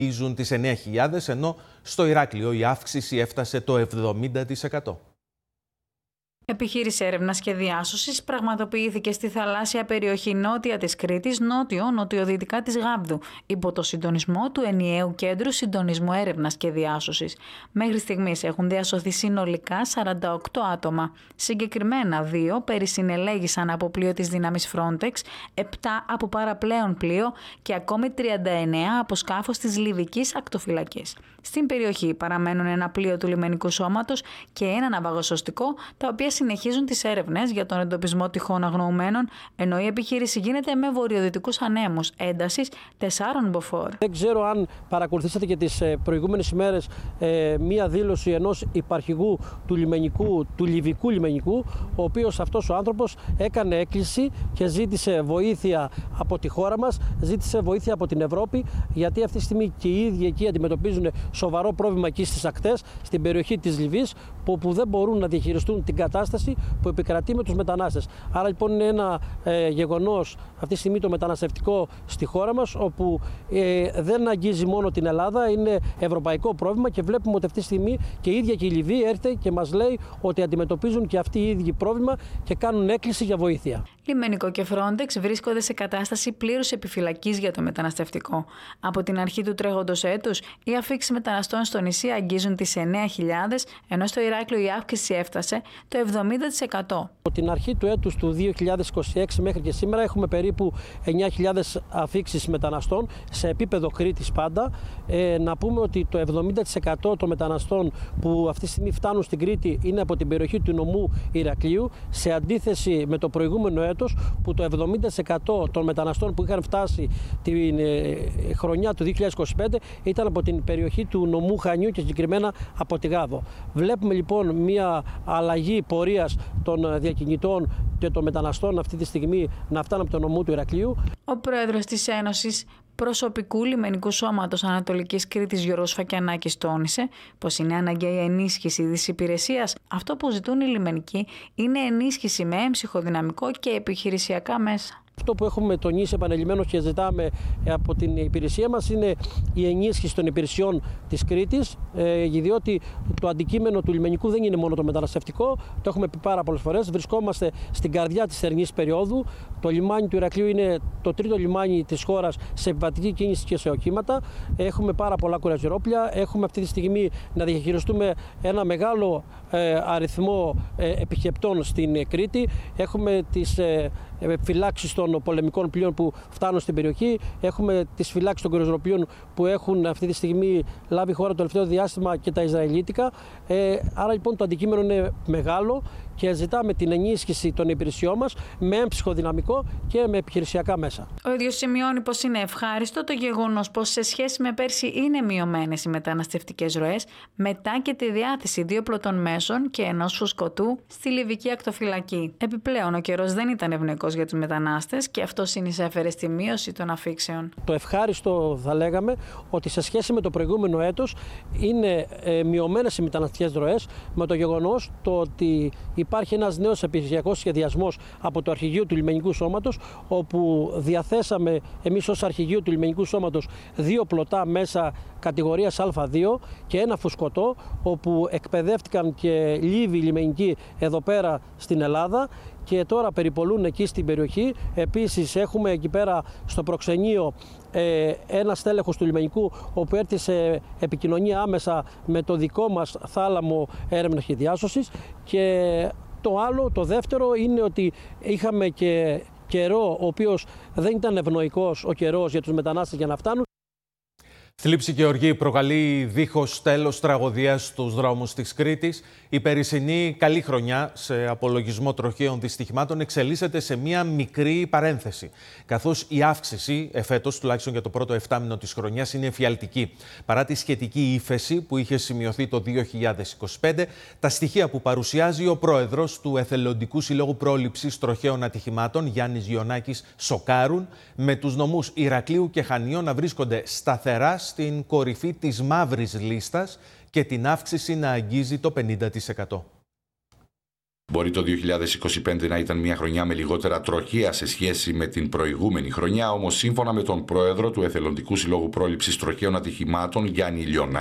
αγγίζουν τις 9.000, ενώ στο Ηράκλειο η αύξηση έφτασε το 70%. Επιχείρηση έρευνας και διάσωσης πραγματοποιήθηκε στη θαλάσσια περιοχή νότια της Κρήτης, νότιο-νοτιοδυτικά της Γάβδου, υπό το συντονισμό του Ενιαίου Κέντρου Συντονισμού Έρευνας και Διάσωσης. Μέχρι στιγμής έχουν διασωθεί συνολικά 48 άτομα. Συγκεκριμένα 2 περισυνελέγησαν από πλοίο της δύναμης Frontex, 7 από παραπλέον πλοίο και ακόμη 39 από σκάφος της Λιβικής Ακτοφυλακής. Στην περιοχή παραμένουν ένα πλοίο του λιμενικού σώματος και ένα ναυαγοσωστικό, τα οποία συνεχίζουν τις έρευνες για τον εντοπισμό τυχών αγνοουμένων, ενώ η επιχείρηση γίνεται με βορειοδυτικούς ανέμους έντασης 4 μποφόρ. Δεν ξέρω αν παρακολουθήσατε και τις προηγούμενες ημέρες μία δήλωση ενός υπαρχηγού του Λιβικού λιμενικού, ο οποίος αυτός ο άνθρωπος έκανε έκκληση και ζήτησε βοήθεια από τη χώρα μας, ζήτησε βοήθεια από την Ευρώπη, γιατί αυτή τη στιγμή και οι ίδιοι εκεί αντιμετωπίζουν σοβαρό πρόβλημα εκεί στις ακτές, στην περιοχή της Λιβύης, που δεν μπορούν να διαχειριστούν την κατάσταση που επικρατεί με τους μετανάστες. Άρα λοιπόν είναι ένα γεγονός αυτή τη στιγμή το μεταναστευτικό στη χώρα μας, όπου δεν αγγίζει μόνο την Ελλάδα, είναι ευρωπαϊκό πρόβλημα και βλέπουμε ότι αυτή τη στιγμή και η ίδια και η Λιβύη έρχεται και μας λέει ότι αντιμετωπίζουν και αυτοί οι ίδιοι πρόβλημα και κάνουν έκκληση για βοήθεια. Λιμενικό και Frontex βρίσκονται σε κατάσταση πλήρους επιφυλακής για το μεταναστευτικό. Από την αρχή του τρέχοντος έτους, οι αφήξεις μεταναστών στο νησί αγγίζουν τις 9.000, ενώ στο Ηράκλειο η αύξηση έφτασε το 70%. Από την αρχή του έτους του 2026 μέχρι και σήμερα έχουμε περίπου 9.000 αφήξεις μεταναστών σε επίπεδο Κρήτης πάντα. Να πούμε ότι το 70% των μεταναστών που αυτή τη στιγμή φτάνουν στην Κρήτη είναι από την περιοχή του νομού Ηρακλείου, σε αντίθεση με το προηγούμενο έτος που το 70% των μεταναστών που είχαν φτάσει την χρονιά του 2025 ήταν από την περιοχή του νομού Χανιού και συγκεκριμένα από τη Γάβδο. Βλέπουμε λοιπόν μια αλλαγή πορείας των διακινητών και των μεταναστών αυτή τη στιγμή να φτάνουν από το νομό του Ηρακλείου. Ο πρόεδρος της Ένωσης Προσωπικού Λιμενικού Σώματος Ανατολικής Κρήτης, Γιώργος Φακιανάκης, τόνισε πως είναι αναγκαία η ενίσχυση της υπηρεσίας. Αυτό που ζητούν οι λιμενικοί είναι ενίσχυση με έμψυχο δυναμικό και επιχειρησιακά μέσα. Αυτό που έχουμε τονίσει επανειλημμένως και ζητάμε από την υπηρεσία μας είναι η ενίσχυση των υπηρεσιών της Κρήτης, διότι το αντικείμενο του λιμενικού δεν είναι μόνο το μεταναστευτικό, το έχουμε πει πάρα πολλές φορές. Βρισκόμαστε στην καρδιά της θερινής περίοδου. Το λιμάνι του Ηρακλείου είναι το τρίτο λιμάνι της χώρας σε επιβατική κίνηση και σε οχήματα. Έχουμε πάρα πολλά κουραζιερόπλια. Έχουμε αυτή τη στιγμή να διαχειριστούμε ένα μεγάλο αριθμό επισκεπτών στην Κρήτη. Έχουμε τις φυλάξεις των πολεμικών πλοίων που φτάνουν στην περιοχή. Έχουμε τις φυλάξεις των κρουαζιεροπλοίων που έχουν αυτή τη στιγμή λάβει χώρα το τελευταίο διάστημα και τα Ισραηλίτικα. Άρα λοιπόν το αντικείμενο είναι μεγάλο και ζητάμε την ενίσχυση των υπηρεσιών μας με έμψυχο δυναμικό και με επιχειρησιακά μέσα. Ο ίδιος σημειώνει πως είναι ευχάριστο το γεγονός πως σε σχέση με πέρσι είναι μειωμένες οι μεταναστευτικές ροές, μετά και τη διάθεση 2 πλωτών μέσων και ενός φουσκωτού στη Λιβική Ακτοφυλακή. Επιπλέον, ο καιρός δεν ήταν ευνοϊκός για τους μετανάστες και αυτό συνεισέφερε στη μείωση των αφήξεων. Το ευχάριστο θα λέγαμε ότι σε σχέση με το προηγούμενο έτος είναι μειωμένες οι μεταναστευτικές ροές, με το γεγονός το ότι υπάρχει ένας νέος επιχειρησιακός σχεδιασμός από το Αρχηγείο του Λιμενικού Σώματος, όπου διαθέσαμε εμείς ως Αρχηγείο του Λιμενικού Σώματος 2 πλωτά μέσα κατηγορίας Α2 και ένα φουσκωτό, όπου εκπαιδεύτηκαν και Λίβοι λιμενικοί εδώ πέρα στην Ελλάδα και τώρα περιπολούν εκεί στην περιοχή. Επίσης έχουμε εκεί πέρα στο προξενείο ένα στέλεχος του λιμενικού, όπου έρθει σε επικοινωνία άμεσα με το δικό μας θάλαμο έρευνας και διάσωσης. Και το άλλο, το δεύτερο, είναι ότι είχαμε και καιρό ο οποίος δεν ήταν ευνοϊκός ο καιρός για τους μετανάστες για να φτάνουν. Θλίψη και οργή προκαλεί δίχως τέλος τραγωδία στους δρόμους της Κρήτης. Η περσινή καλή χρονιά σε απολογισμό τροχαίων δυστυχημάτων εξελίσσεται σε μία μικρή παρένθεση, καθώς η αύξηση εφέτος, τουλάχιστον για το πρώτο 7μηνο της χρονιάς, είναι εφιαλτική. Παρά τη σχετική ύφεση που είχε σημειωθεί το 2025, τα στοιχεία που παρουσιάζει ο πρόεδρος του Εθελοντικού Συλλόγου Πρόληψης Τροχαίων Ατυχημάτων, Γιάννης Γιωννάκης, σοκάρουν, με τους νομούς Ηρακλείου και Χανίων να βρίσκονται σταθερά στην κορυφή της μαύρης λίστας και την αύξηση να αγγίζει το 50%. Μπορεί το 2025 να ήταν μια χρονιά με λιγότερα τροχαία σε σχέση με την προηγούμενη χρονιά, όμως σύμφωνα με τον πρόεδρο του Εθελοντικού Συλλόγου Πρόληψης Τροχαίων Ατυχημάτων, Γιάννη Λιονά,